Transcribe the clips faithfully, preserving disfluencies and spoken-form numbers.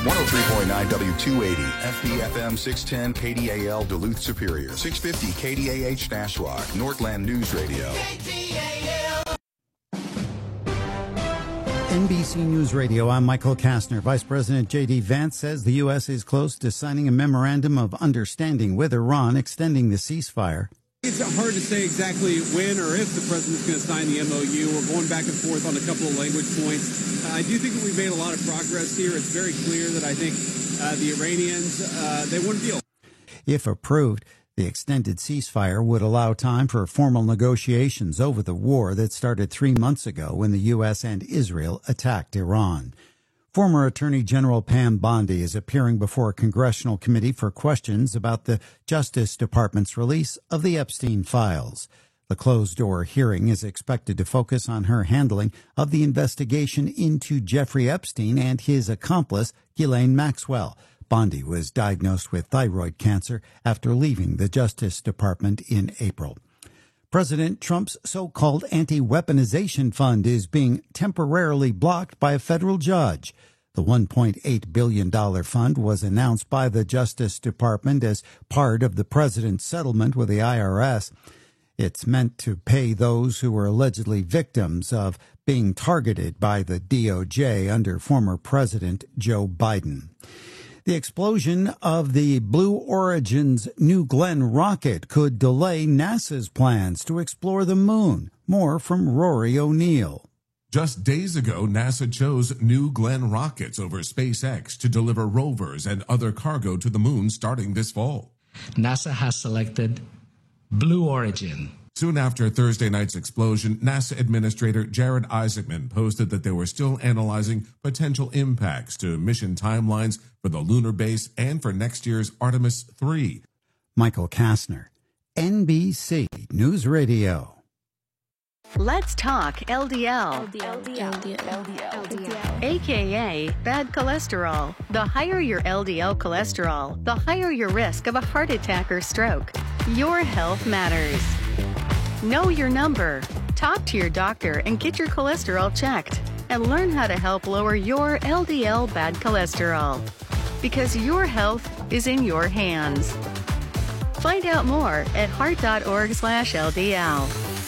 one oh three point nine W two eighty, F B F M six ten K D A L Duluth Superior, six fifty K D A H Nashwauk, Nordland News Radio. K D A L. N B C News Radio, I'm Michael Kastner. Vice President J D. Vance says the U S is close to signing a memorandum of understanding with Iran extending the ceasefire. It's hard to say exactly when or if the president's going to sign the M O U. We're going back and forth on a couple of language points. Uh, I do think that we've made a lot of progress here. It's very clear that I think uh, the Iranians, uh, they want a deal. If approved, the extended ceasefire would allow time for formal negotiations over the war that started three months ago when the U S and Israel attacked Iran. Former Attorney General Pam Bondi is appearing before a congressional committee for questions about the Justice Department's release of the Epstein files. The closed-door hearing is expected to focus on her handling of the investigation into Jeffrey Epstein and his accomplice, Ghislaine Maxwell. Bondi was diagnosed with thyroid cancer after leaving the Justice Department in April. President Trump's so-called anti-weaponization fund is being temporarily blocked by a federal judge. The one point eight billion dollars fund was announced by the Justice Department as part of the president's settlement with the I R S. It's meant to pay those who were allegedly victims of being targeted by the D O J under former President Joe Biden. The explosion of the Blue Origin's New Glenn rocket could delay NASA's plans to explore the moon. More from Rory O'Neill. Just days ago, NASA chose New Glenn rockets over SpaceX to deliver rovers and other cargo to the moon starting this fall. NASA has selected Blue Origin. Soon after Thursday night's explosion, NASA Administrator Jared Isaacman posted that they were still analyzing potential impacts to mission timelines for the lunar base and for next year's Artemis three. Michael Kastner, N B C News Radio. Let's talk L D L. L D L. L D L. L D L. L D L. A K A bad cholesterol. The higher your L D L cholesterol, the higher your risk of a heart attack or stroke. Your health matters. Know your number. Talk to your doctor and get your cholesterol checked. And learn how to help lower your L D L bad cholesterol. Because your health is in your hands. Find out more at heart.org slash LDL.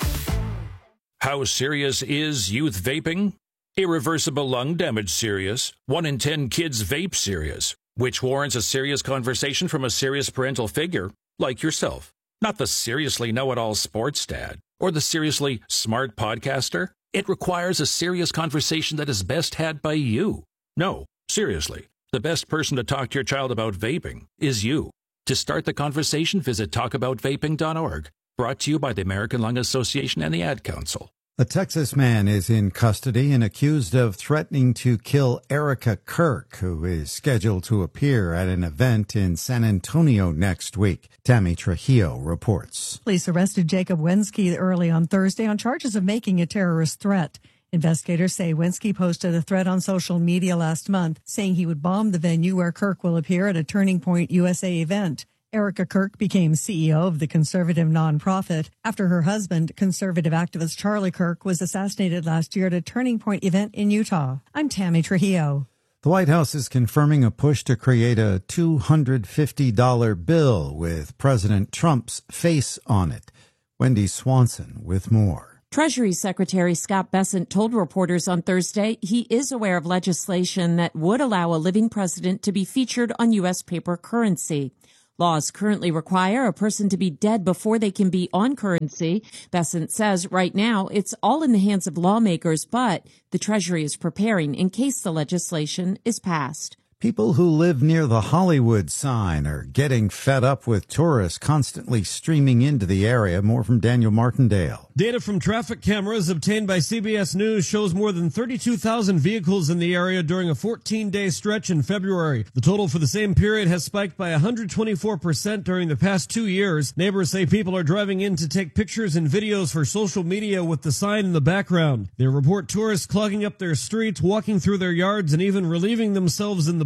How serious is youth vaping? Irreversible lung damage serious. One in ten kids vape serious, which warrants a serious conversation from a serious parental figure like yourself. Not the seriously know-it-all sports dad or the seriously smart podcaster. It requires a serious conversation that is best had by you. No, seriously, the best person to talk to your child about vaping is you. To start the conversation, visit talk about vaping dot org. Brought to you by the American Lung Association and the Ad Council. A Texas man is in custody and accused of threatening to kill Erica Kirk, who is scheduled to appear at an event in San Antonio next week. Tammy Trujillo reports. Police arrested Jacob Wensky early on Thursday on charges of making a terrorist threat. Investigators say Wensky posted a threat on social media last month, saying he would bomb the venue where Kirk will appear at a Turning Point U S A event. Erica Kirk became C E O of the conservative nonprofit after her husband, conservative activist Charlie Kirk, was assassinated last year at a Turning Point event in Utah. I'm Tammy Trujillo. The White House is confirming a push to create a two hundred fifty dollars bill with President Trump's face on it. Wendy Swanson with more. Treasury Secretary Scott Bessent told reporters on Thursday he is aware of legislation that would allow a living president to be featured on U S paper currency. Laws currently require a person to be dead before they can be on currency. Bessent says right now it's all in the hands of lawmakers, but the Treasury is preparing in case the legislation is passed. People who live near the Hollywood sign are getting fed up with tourists constantly streaming into the area. More from Daniel Martindale. Data from traffic cameras obtained by C B S News shows more than thirty-two thousand vehicles in the area during a fourteen-day stretch in February. The total for the same period has spiked by one hundred twenty-four percent during the past two years. Neighbors say people are driving in to take pictures and videos for social media with the sign in the background. They report tourists clogging up their streets, walking through their yards, and even relieving themselves in the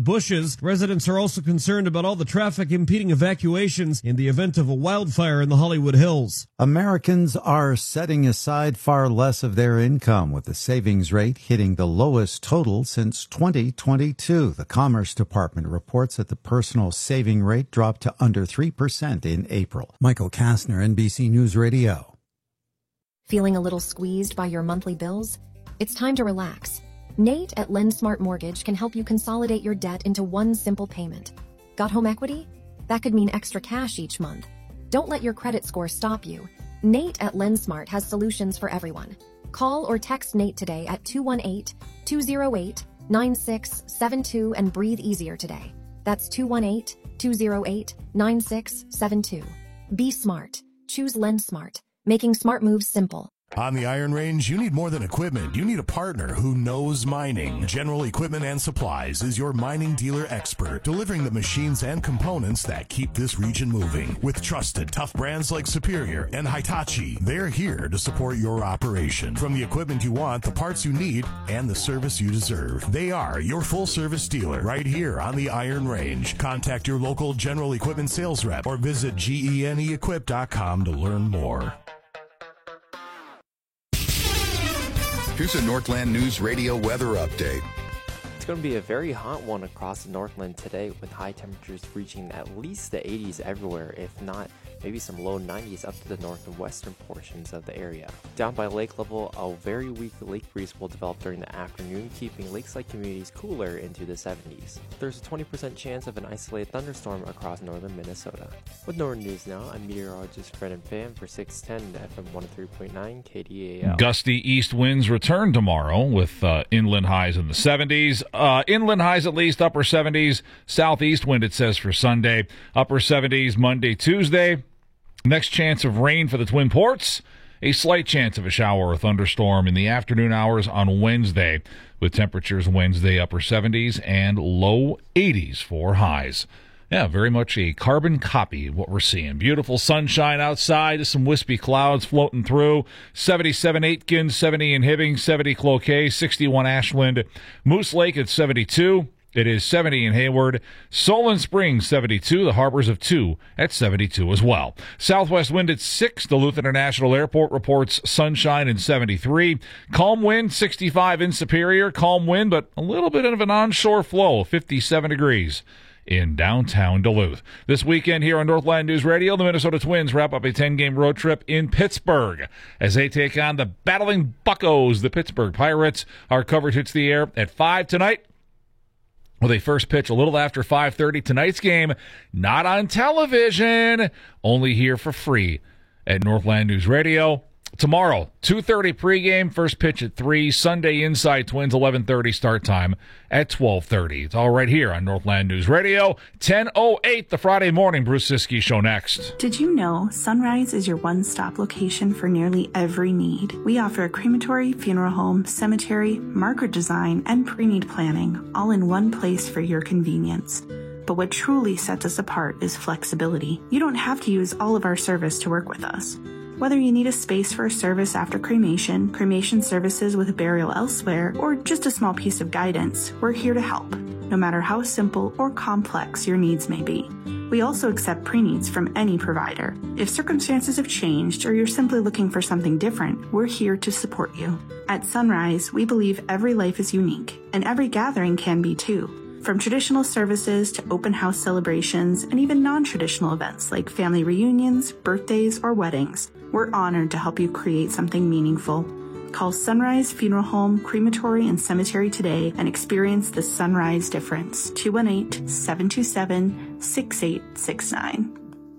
bushes. Residents are also concerned about all the traffic impeding evacuations in the event of a wildfire in the Hollywood Hills. Americans are setting aside far less of their income, with the savings rate hitting the lowest total since twenty twenty-two. The Commerce Department reports that the personal saving rate dropped to under three percent in April. Michael Kastner, N B C News Radio. Feeling a little squeezed by your monthly bills? It's time to relax. Nate at LendSmart Mortgage can help you consolidate your debt into one simple payment. Got home equity? That could mean extra cash each month. Don't let your credit score stop you. Nate at LendSmart has solutions for everyone. Call or text Nate today at two one eight, two oh eight, nine six seven two and breathe easier today. That's two one eight, two oh eight, nine six seven two. Be smart. Choose LendSmart, making smart moves simple. On the Iron Range, you need more than equipment. You need a partner who knows mining. General Equipment and Supplies is your mining dealer expert, delivering the machines and components that keep this region moving. With trusted, tough brands like Superior and Hitachi, they're here to support your operation. From the equipment you want, the parts you need, and the service you deserve. They are your full-service dealer right here on the Iron Range. Contact your local General Equipment sales rep or visit G E N E equip dot com to learn more. Here's a Northland News Radio weather update. It's going to be a very hot one across the Northland today, with high temperatures reaching at least the eighties everywhere, if not maybe some low nineties up to the north and western portions of the area. Down by lake level, a very weak lake breeze will develop during the afternoon, keeping lakeside communities cooler into the seventies. There's a twenty percent chance of an isolated thunderstorm across northern Minnesota. With Northern News Now, I'm meteorologist Brennan Pham for six ten F M one oh three point nine K D A L. Gusty east winds return tomorrow with uh, inland highs in the seventies. Uh, inland highs at least, upper seventies. Southeast wind, it says, for Sunday. Upper seventies Monday, Tuesday. Next chance of rain for the Twin Ports. A slight chance of a shower or thunderstorm in the afternoon hours on Wednesday, with temperatures Wednesday upper seventies and low eighties for highs. Yeah, very much a carbon copy of what we're seeing. Beautiful sunshine outside, some wispy clouds floating through. seventy-seven Aitkin, seventy in Hibbing, seventy Cloquet, sixty-one Ashland. Moose Lake at seventy-two. It is seventy in Hayward. Solon Springs, seventy-two. The Harbors of two at seventy-two as well. Southwest wind at six. Duluth International Airport reports sunshine in seventy-three. Calm wind, sixty-five in Superior. Calm wind, but a little bit of an onshore flow, fifty-seven degrees in downtown Duluth. This weekend here on Northland News Radio, the Minnesota Twins wrap up a ten-game road trip in Pittsburgh as they take on the battling Buccos, the Pittsburgh Pirates. Our coverage hits the air at five tonight, with a first pitch a little after five thirty. Tonight's game, not on television, only here for free at Northland News Radio. Tomorrow, two thirty pregame, first pitch at three. Sunday Inside Twins, eleven thirty start time at twelve thirty. It's all right here on Northland News Radio. ten oh eight, the Friday morning Bruce Siskey Show next. Did you know Sunrise is your one-stop location for nearly every need? We offer a crematory, funeral home, cemetery, marker design, and pre-need planning, all in one place for your convenience. But what truly sets us apart is flexibility. You don't have to use all of our service to work with us. Whether you need a space for a service after cremation, cremation services with a burial elsewhere, or just a small piece of guidance, we're here to help, no matter how simple or complex your needs may be. We also accept pre-needs from any provider. If circumstances have changed or you're simply looking for something different, we're here to support you. At Sunrise, we believe every life is unique, and every gathering can be too. From traditional services to open house celebrations and even non-traditional events like family reunions, birthdays, or weddings, we're honored to help you create something meaningful. Call Sunrise Funeral Home, Crematory, and Cemetery today and experience the Sunrise difference. two one eight, seven two seven, six eight six nine.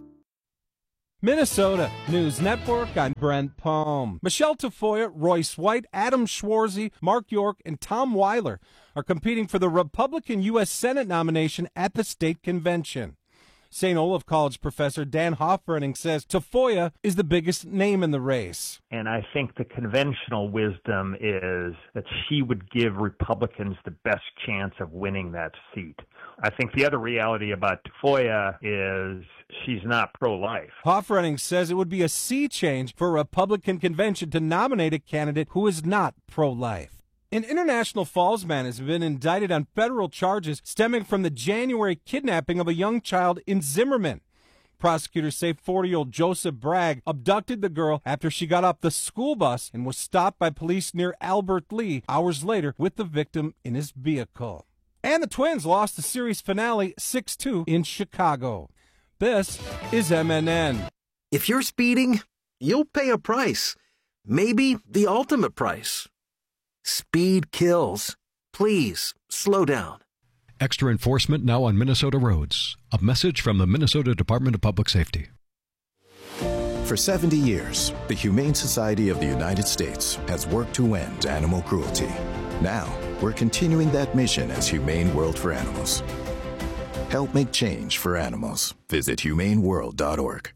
Minnesota News Network, I'm Brent Palm. Michelle Tafoya, Royce White, Adam Schwarzy, Mark York, and Tom Weiler are competing for the Republican U S Senate nomination at the state convention. Saint Olaf College professor Dan Hoffrening says Tafoya is the biggest name in the race. And I think the conventional wisdom is that she would give Republicans the best chance of winning that seat. I think the other reality about Tafoya is she's not pro-life. Hoffrening says it would be a sea change for a Republican convention to nominate a candidate who is not pro-life. I think the other reality about Tafoya is she's not pro-life. Hoffrening says it would be a sea change for a Republican convention to nominate a candidate who is not pro-life. Hoffrening says it would be a sea change for a Republican convention to nominate a candidate who is not pro-life. An International Falls man has been indicted on federal charges stemming from the January kidnapping of a young child in Zimmerman. Prosecutors say forty-year-old Joseph Bragg abducted the girl after she got off the school bus and was stopped by police near Albert Lee hours later with the victim in his vehicle. And the Twins lost the series finale six two in Chicago. This is M N N. If you're speeding, you'll pay a price. Maybe the ultimate price. Speed kills. Please, slow down. Extra enforcement now on Minnesota roads. A message from the Minnesota Department of Public Safety. For seventy years, the Humane Society of the United States has worked to end animal cruelty. Now, we're continuing that mission as Humane World for Animals. Help make change for animals. Visit humane world dot org.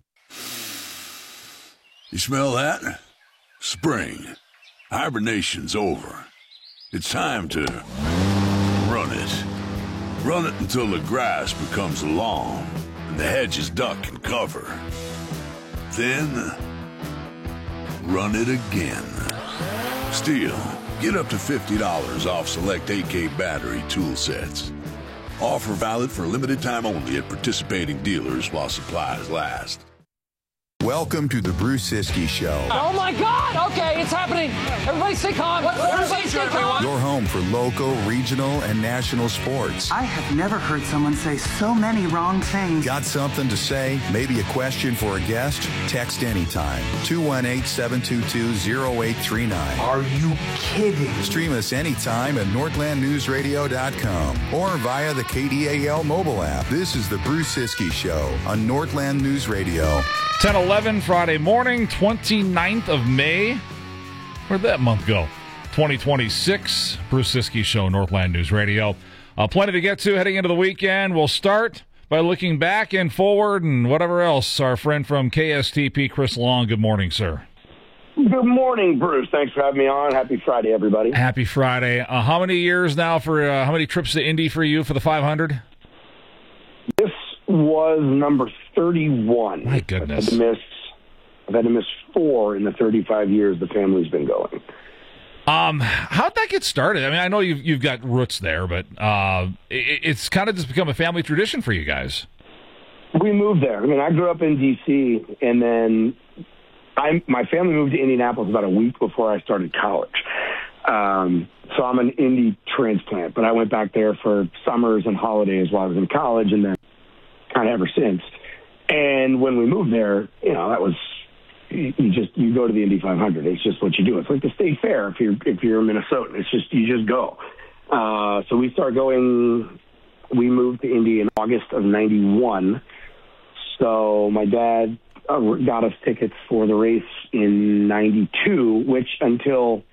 You smell that? Spring. Hibernation's over. It's time to run it. Run it until the grass becomes long and the hedges duck and cover. Then, run it again. Stihl, get up to fifty dollars off select A K battery tool sets. Offer valid for a limited time only at participating dealers while supplies last. Welcome to the Bruce Siskey Show. Oh my God! Okay, it's happening. Everybody stay calm. Everybody stay calm. Your home for local, regional, and national sports. I have never heard someone say so many wrong things. Got something to say? Maybe a question for a guest? Text anytime. two one eight, seven two two, zero eight three nine. Are you kidding? Stream us anytime at northland news radio dot com or via the K D A L mobile app. This is the Bruce Siskey Show on Northland News Radio. ten eleven Friday morning, twenty-ninth of May. Where'd that month go? twenty twenty-six. Bruce Siskey Show, Northland News Radio. Uh, plenty to get to heading into the weekend. We'll start by looking back and forward and whatever else. Our friend from K S T P, Chris Long. Good morning, sir. Good morning, Bruce. Thanks for having me on. Happy Friday, everybody. Happy Friday. Uh, how many years now for, uh, how many trips to Indy for you for the five hundred? This was number thirty-one. My goodness. I've had to miss, I've had to miss four in the thirty-five years the family's been going. Um, how'd that get started? I mean, I know you've, you've got roots there, but uh, it, it's kind of just become a family tradition for you guys. We moved there. I mean, I grew up in D C, and then I, my family moved to Indianapolis about a week before I started college. Um, so I'm an Indy transplant, but I went back there for summers and holidays while I was in college, and then kind of ever since. And when we moved there, you know, that was, you just, you go to the Indy five hundred. It's just what you do. It's like the state fair if you're, if you're a Minnesotan. It's just, you just go. Uh, so we started going, we moved to Indy in August of ninety-one. So my dad uh, got us tickets for the race in ninety-two, which until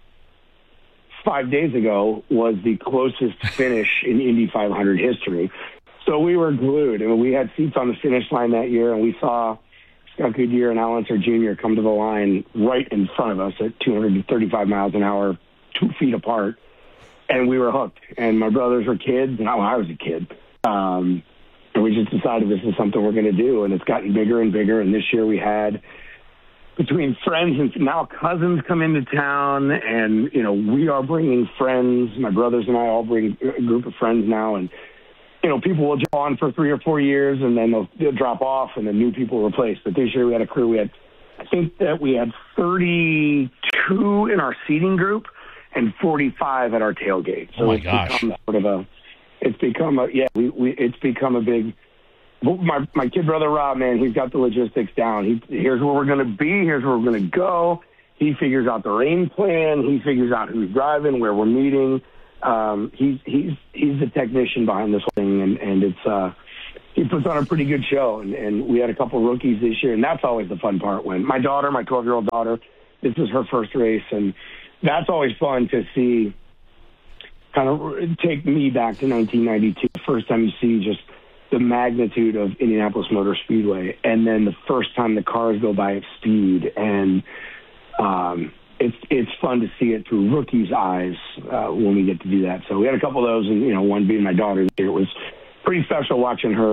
five days ago was the closest finish in Indy five hundred history. So we were glued. I mean, we had seats on the finish line that year, and we saw Scott Goodyear and Al Unser Junior come to the line right in front of us at two hundred thirty-five miles an hour, two feet apart, and we were hooked. And my brothers were kids, and I, I was a kid. Um, and we just decided this is something we're going to do, and it's gotten bigger and bigger. And this year we had, between friends and now cousins come into town, and, you know, we are bringing friends. My brothers and I all bring a group of friends now, and you know, people will jump on for three or four years, and then they'll, they'll drop off, and then new people replace. But this year we had a crew. We had, I think that we had thirty-two in our seating group and forty-five at our tailgate. So oh my it's gosh. become sort of a, it's become a, yeah, we, we it's become a big. My my kid brother Rob, man, he's got the logistics down. He here's where we're going to be. Here's where we're going to go. He figures out the rain plan. He figures out who's driving, where we're meeting. Um, he's he's he's the technician behind this whole thing, and and it's uh, he puts on a pretty good show. And, and we had a couple rookies this year, and that's always the fun part. When my daughter, my twelve-year-old daughter, this is her first race, and that's always fun to see. Kind of take me back to nineteen ninety-two, the first time you see just the magnitude of Indianapolis Motor Speedway, and then the first time the cars go by at speed, and um, it's it's fun to see it through rookies' eyes uh, when we get to do that. So we had a couple of those, and you know, one being my daughter. It was pretty special watching her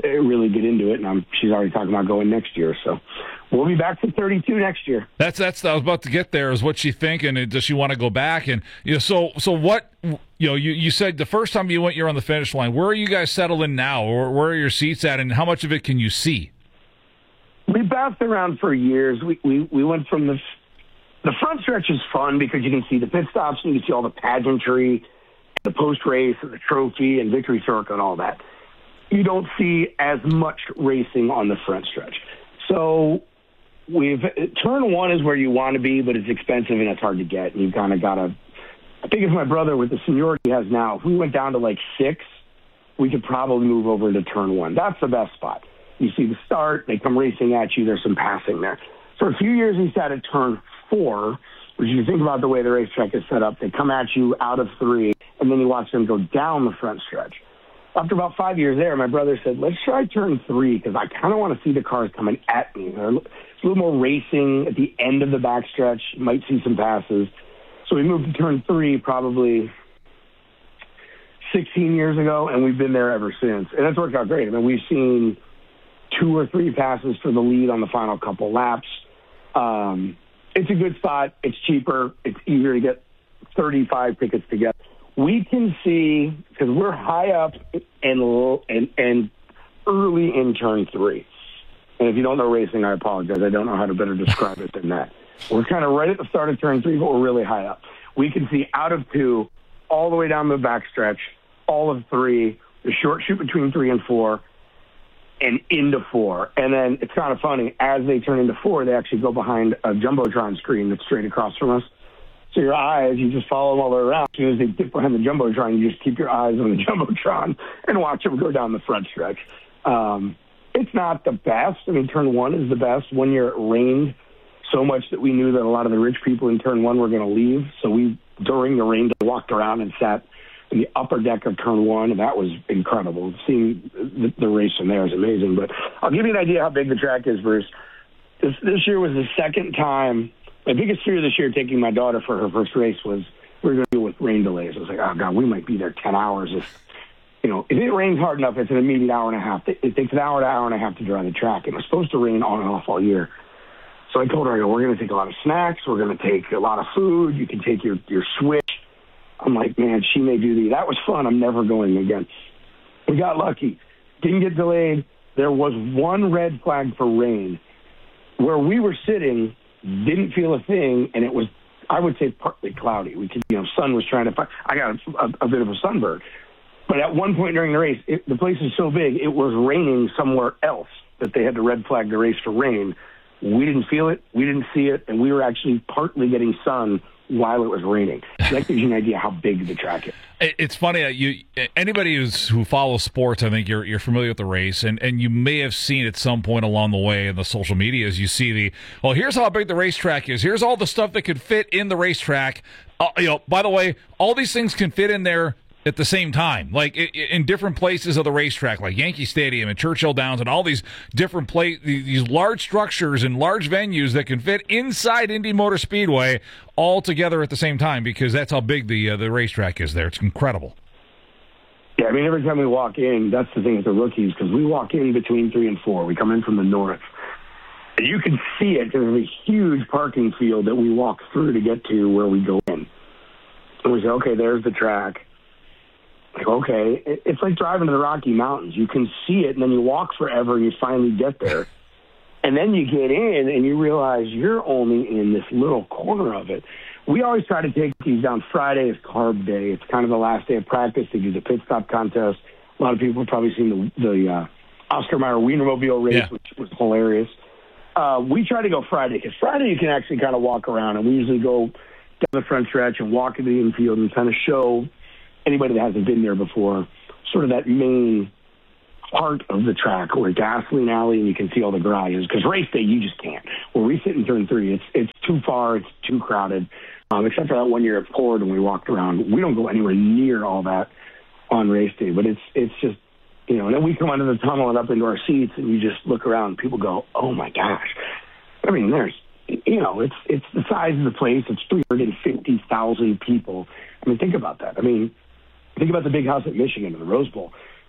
really get into it, and I'm, she's already talking about going next year. So we'll be back to thirty-two next year. That's that's I was about to get there. Is what she thinking? And does she want to go back? And you know, so so what? You know, you, you said the first time you went, you're on the finish line. Where are you guys settled in now, or where are your seats at, and how much of it can you see? We bounced around for years. We we we went from the the front stretch is fun because you can see the pit stops and you can see all the pageantry, the post race, and the trophy and victory circle and all that. You don't see as much racing on the front stretch. So we've turn one is where you want to be, but it's expensive and it's hard to get. And you've kind of got to. I think if my brother with the seniority he has now, if we went down to like six, we could probably move over to turn one. That's the best spot. You see the start, they come racing at you, there's some passing there. For a few years, we sat at turn four, which you think about the way the racetrack is set up, they come at you out of three, and then you watch them go down the front stretch. After about five years there, my brother said, let's try turn three, because I kind of want to see the cars coming at me. There's a little more racing at the end of the backstretch. You might see some passes. So we moved to turn three probably sixteen years ago, and we've been there ever since. And it's worked out great. I mean, we've seen two or three passes for the lead on the final couple laps. Um, it's a good spot. It's cheaper. It's easier to get thirty-five tickets together. We can see, because we're high up and, and and early in turn three. And if you don't know racing, I apologize. I don't know how to better describe it than that. We're kind of right at the start of turn three, but we're really high up. We can see out of two, all the way down the backstretch, all of three, the short shoot between three and four, and into four. And then it's kind of funny. As they turn into four, they actually go behind a Jumbotron screen that's straight across from us. So your eyes, you just follow them all the way around. As soon as they dip behind the Jumbotron, you just keep your eyes on the Jumbotron and watch them go down the front stretch. Um, it's not the best. I mean, turn one is the best. One year it rained so much that we knew that a lot of the rich people in turn one were going to leave. So we, during the rain, walked around and sat in the upper deck of turn one, and that was incredible. Seeing the, the race from there is amazing. But I'll give you an idea how big the track is, Bruce. This, this year was the second time. My biggest fear this year taking my daughter for her first race was we were going to deal with rain delays. I was like, oh, God, we might be there ten hours. If, you know, if it rains hard enough, it's an immediate hour and a half. It takes an hour to hour and a half to drive the track. It was supposed to rain on and off all year. So I told her, I go, we're going to take a lot of snacks. We're going to take a lot of food. You can take your, your Switch. I'm like, man, she may do the. That was fun. I'm never going again. We got lucky. Didn't get delayed. There was one red flag for rain. Where we were sitting, didn't feel a thing, and it was, I would say, partly cloudy. We could, you know, sun was trying to find. I got a, a, a bit of a sunburn. But at one point during the race, it, the place is so big, it was raining somewhere else that they had to red flag the race for rain. We didn't feel it, we didn't see it, and we were actually partly getting sun while it was raining. So that gives you an idea how big the track is. It's funny. Uh, you anybody who's who follows sports, I think you're you're familiar with the race, and, and you may have seen at some point along the way in the social media as you see the well. Here's how big the racetrack is. Here's all the stuff that could fit in the racetrack. Uh, you know, by the way, all these things can fit in there at the same time, like in different places of the racetrack, like Yankee Stadium and Churchill Downs and all these different pla- these large structures and large venues that can fit inside Indy Motor Speedway all together at the same time, because that's how big the uh, the racetrack is there. It's incredible. Yeah, I mean, every time we walk in, that's the thing with the rookies, because we walk in between three and four. We come in from the north. And you can see it. There's a huge parking field that we walk through to get to where we go in. And we say, okay, there's the track. Like, okay, it's like driving to the Rocky Mountains. You can see it, and then you walk forever, and you finally get there. And then you get in, and you realize you're only in this little corner of it. We always try to take these down. Friday is carb day. It's kind of the last day of practice. They do the pit stop contest. A lot of people have probably seen the, the uh, Oscar Mayer Wienermobile race, yeah. which was hilarious. Uh, we try to go Friday, because Friday you can actually kind of walk around, and we usually go down the front stretch and walk into the infield and kind of show anybody that hasn't been there before, sort of that main part of the track where gasoline alley and you can see all the garages. Because race day, you just can't. Where we sit in turn three, it's it's too far, it's too crowded. Um, except for that one year it poured and we walked around. We don't go anywhere near all that on race day. But it's it's just, you know, and then we come under the tunnel and up into our seats and you just look around and people go, oh my gosh. I mean, there's, you know, it's it's the size of the place. It's three hundred fifty thousand people. I mean, think about that. I mean, think about the big house at Michigan and the Rose Bowl.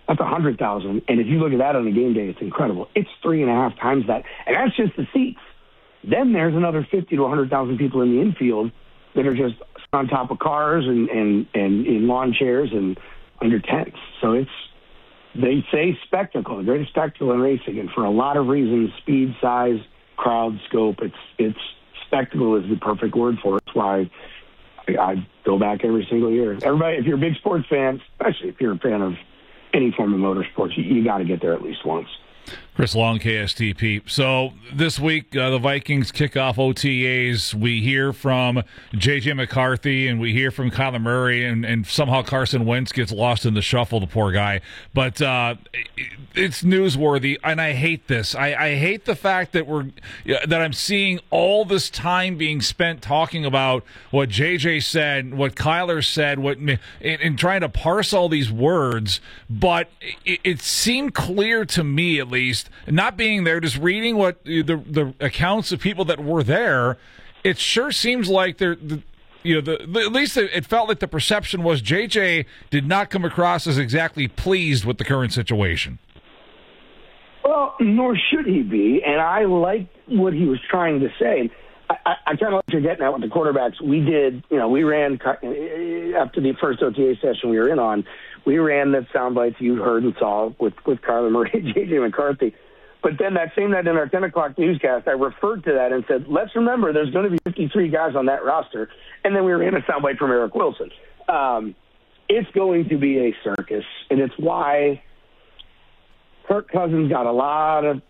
That's one hundred thousand. And if you look at that on a game day, it's incredible. It's three and a half times that. And that's just the seats. Then there's another fifty to one hundred thousand people in the infield that are just on top of cars and, and, and in lawn chairs and under tents. So it's, they say spectacle, the greatest spectacle in racing. And for a lot of reasons, speed, size, crowd, scope, it's, it's spectacle is the perfect word for it. That's why I, I go back every single year. Everybody, if you're a big sports fan, especially if you're a fan of any form of motorsports, you, you got to get there at least once. Chris Long, K S T P. So this week, uh, the Vikings kick off O T As. We hear from J J McCarthy and we hear from Kyler Murray, and, and somehow Carson Wentz gets lost in the shuffle, the poor guy. But uh, it's newsworthy, and I hate this. I, I hate the fact that we're that I'm seeing all this time being spent talking about what J J said, what Kyler said, what and, and trying to parse all these words. But it, it seemed clear to me, at least, not being there, just reading what the the accounts of people that were there, it sure seems like they're, the, you know, the, the at least it felt like the perception was J J did not come across as exactly pleased with the current situation. Well, nor should he be, and I liked what he was trying to say. I, I, I kind of like you're getting at with the quarterbacks. We did, you know, we ran after the first O T A session we were in on. We ran the sound bites you heard and saw with, with Kyler Murray and J J McCarthy. But then that same night in our ten o'clock newscast, I referred to that and said, let's remember there's going to be fifty-three guys on that roster. And then we ran a sound bite from Eric Wilson. Um, it's going to be a circus, and it's why Kirk Cousins got a lot of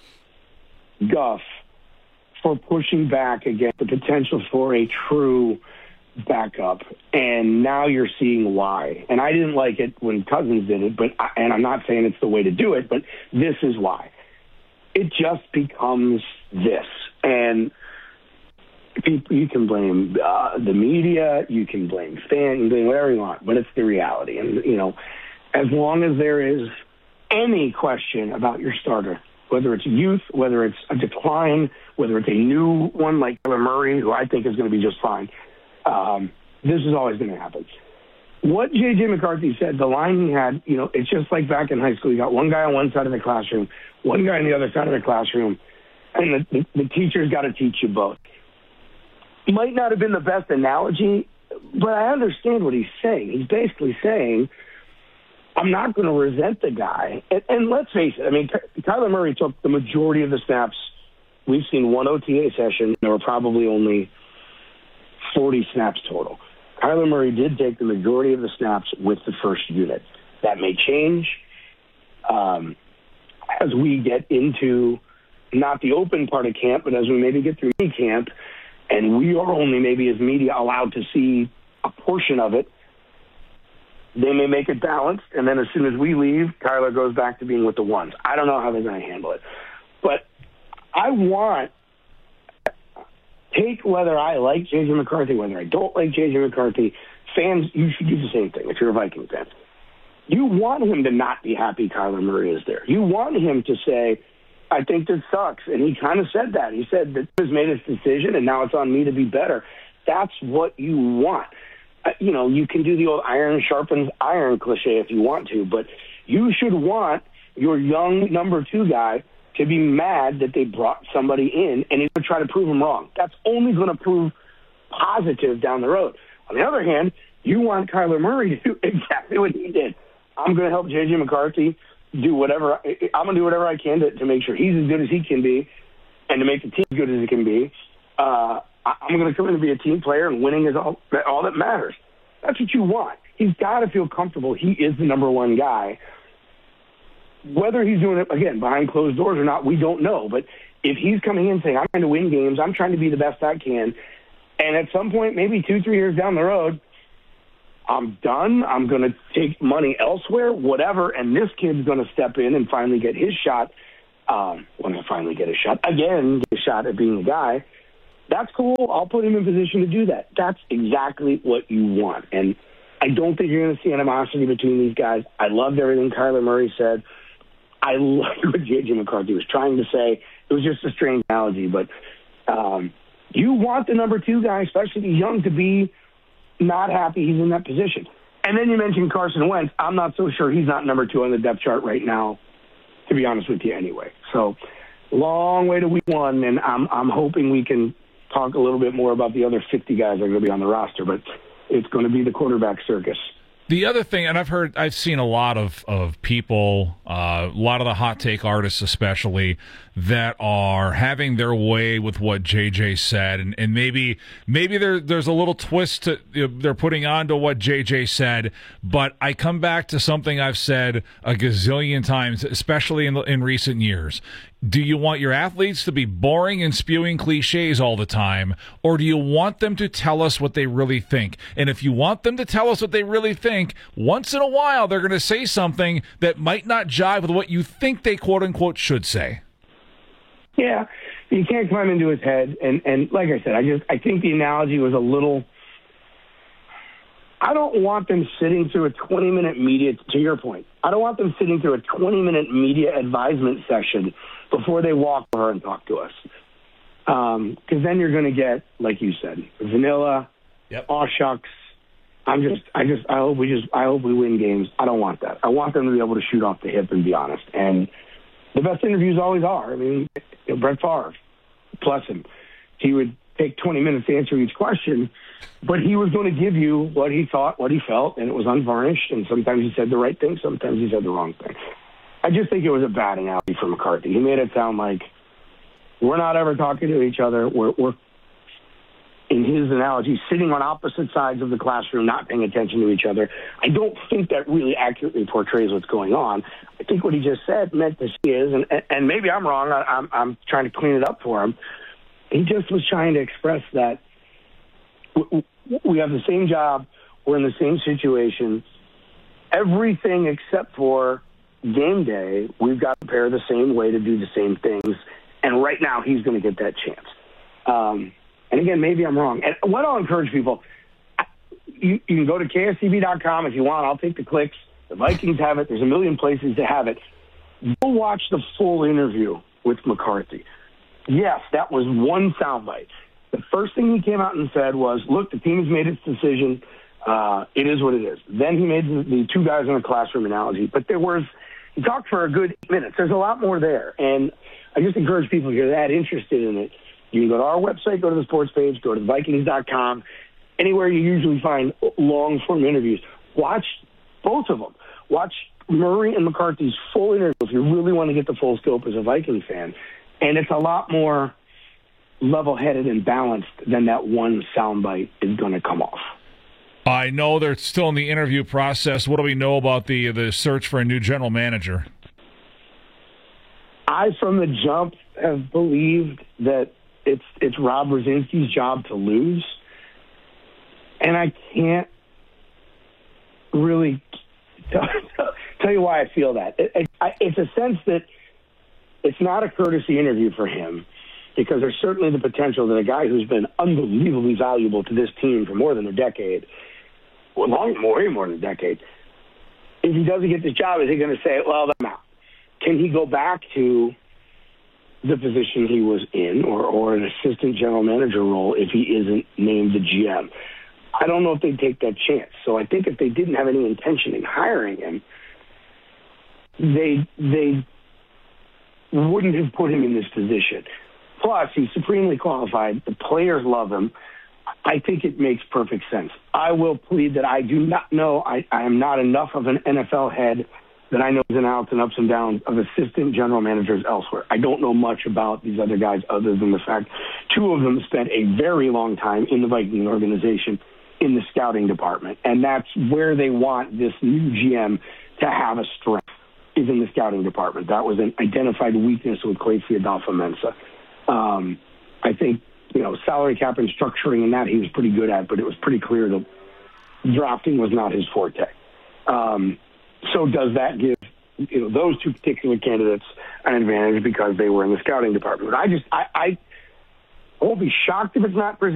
guff for pushing back against the potential for a true backup, and now you're seeing why. And I didn't like it when Cousins did it, but and I'm not saying it's the way to do it, but this is why. It just becomes this, and people, you can blame uh, the media, you can blame fans, you can blame whatever you want, but it's the reality. And you know, as long as there is any question about your starter, whether it's youth, whether it's a decline, whether it's a new one like Kyler Murray, who I think is going to be just fine. Um, this is always going to happen. What J J McCarthy said, the line he had, you know, it's just like back in high school. You got one guy on one side of the classroom, one guy on the other side of the classroom, and the, the, the teacher's got to teach you both. Might not have been the best analogy, but I understand what he's saying. He's basically saying, I'm not going to resent the guy. And, and let's face it, I mean, Kyler Murray took the majority of the snaps. We've seen one O T A session. There were probably only forty snaps total. Kyler Murray did take the majority of the snaps with the first unit. That may change um, as we get into not the open part of camp, but as we maybe get through mini camp, and we are only maybe as media allowed to see a portion of it. They may make it balanced, and then as soon as we leave, Kyler goes back to being with the ones. I don't know how they're going to handle it. But I want, take whether I like J J McCarthy, whether I don't like J J McCarthy, fans, you should do the same thing if you're a Viking fan. You want him to not be happy Kyler Murray is there. You want him to say, I think this sucks. And he kind of said that. He said that he's made his decision, and now it's on me to be better. That's what you want. Uh, you know, you can do the old iron sharpens iron cliche if you want to, but you should want your young number two guy to be mad that they brought somebody in and he's going to try to prove him wrong. That's only going to prove positive down the road. On the other hand, you want Kyler Murray to do exactly what he did. I'm going to help J J McCarthy do whatever. I'm going to do whatever I can to, to make sure he's as good as he can be and to make the team as good as it can be. Uh, I'm going to come in and be a team player, and winning is all, all that matters. That's what you want. He's got to feel comfortable. He is the number one guy. Whether he's doing it, again, behind closed doors or not, we don't know. But if he's coming in saying, I'm trying to win games, I'm trying to be the best I can, and at some point, maybe two, three years down the road, I'm done, I'm going to take money elsewhere, whatever, and this kid's going to step in and finally get his shot. Um, when I finally get a shot, again, get a shot at being the guy, that's cool. I'll put him in position to do that. That's exactly what you want. And I don't think you're going to see animosity between these guys. I loved everything Kyler Murray said. I loved what J J McCarthy was trying to say. It was just a strange analogy. But um, you want the number two guy, especially if he's young, to be not happy he's in that position. And then you mentioned Carson Wentz. I'm not so sure he's not number two on the depth chart right now, to be honest with you anyway. So long way to week one, and I'm I'm hoping we can talk a little bit more about the other fifty guys that are going to be on the roster, but it's going to be the quarterback circus. The other thing, and I've heard, I've seen a lot of, of people, uh, a lot of the hot take artists especially, that are having their way with what J J said, and, and maybe maybe there there's a little twist to, you know, they're putting on to what J J said, but I come back to something I've said a gazillion times, especially in the, in recent years. Do you want your athletes to be boring and spewing cliches all the time, or do you want them to tell us what they really think? And if you want them to tell us what they really think, once in a while they're going to say something that might not jive with what you think they quote-unquote should say. Yeah, you can't climb into his head. And, and like I said, I just I think the analogy was a little – I don't want them sitting through a twenty-minute media – to your point, I don't want them sitting through a twenty-minute media advisement session before they walk over and talk to us. Because um, then you're going to get, like you said, vanilla, yep. aw shucks. I'm just, I just, I hope we just, I hope we win games. I don't want that. I want them to be able to shoot off the hip and be honest. And the best interviews always are. I mean, you know, Brett Favre, bless him, he would take twenty minutes to answer each question, but he was going to give you what he thought, what he felt, and it was unvarnished. And sometimes he said the right thing, sometimes he said the wrong thing. I just think it was a bad analogy for McCarthy. He made it sound like we're not ever talking to each other. We're, we're in his analogy, sitting on opposite sides of the classroom, not paying attention to each other. I don't think that really accurately portrays what's going on. I think what he just said meant that he is, and, and maybe I'm wrong. I, I'm, I'm trying to clean it up for him. He just was trying to express that we have the same job. We're in the same situation. Everything except for game day, we've got to prepare the same way to do the same things. And right now, he's going to get that chance. Um, and again, maybe I'm wrong. And what I'll encourage people, you, you can go to K S T V dot com if you want. I'll take the clicks. The Vikings have it. There's a million places to have it. Go watch the full interview with McCarthy. Yes, that was one soundbite. The first thing he came out and said was, look, the team has made its decision. Uh, it is what it is. Then he made the, the two guys in the classroom analogy. But there was, he talked for a good eight minutes. There's a lot more there. And I just encourage people, if you're that interested in it, you can go to our website, go to the sports page, go to Vikings dot com, anywhere you usually find long-form interviews. Watch both of them. Watch Murray and McCarthy's full interview if you really want to get the full scope as a Vikings fan. And it's a lot more level-headed and balanced than that one soundbite is going to come off. I know they're still in the interview process. What do we know about the the search for a new general manager? I, from the jump, have believed that it's it's Rob Brzezinski's job to lose, and I can't really tell, tell you why I feel that. It, it, I, it's a sense that it's not a courtesy interview for him, because there's certainly the potential that a guy who's been unbelievably valuable to this team for more than a decade, well, long, more, way more than a decade, if he doesn't get this job, is he going to say, well, I'm out? Can he go back to the position he was in, or, or an assistant general manager role, if he isn't named the G M? I don't know if they'd take that chance. So I think if they didn't have any intention in hiring him, they they wouldn't have put him in this position. Plus, he's supremely qualified. The players love him. I think it makes perfect sense. I will plead that I do not know. I, I am not enough of an N F L head that I know ins and outs and ups and downs of assistant general managers elsewhere. I don't know much about these other guys other than the fact two of them spent a very long time in the Viking organization in the scouting department. And that's where they want this new G M to have a strength, is in the scouting department. That was an identified weakness with Clay Adolfo-Mensah. Um, I think, you know, salary cap and structuring and that he was pretty good at, but it was pretty clear that drafting was not his forte. Um, so does that give, you know, those two particular candidates an advantage because they were in the scouting department? But I just, I, I, I won't be shocked if it's not